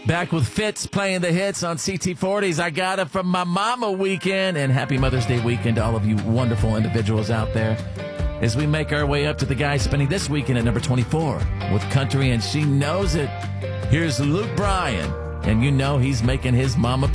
Back with Fitz playing the hits on CT40's I Got It From My Mama weekend. And happy Mother's Day weekend to all of you wonderful individuals out there. As we make our way up to the guy spending this weekend at number 24 with Country and She Knows It. Here's Luke Bryan. And you know he's making his mama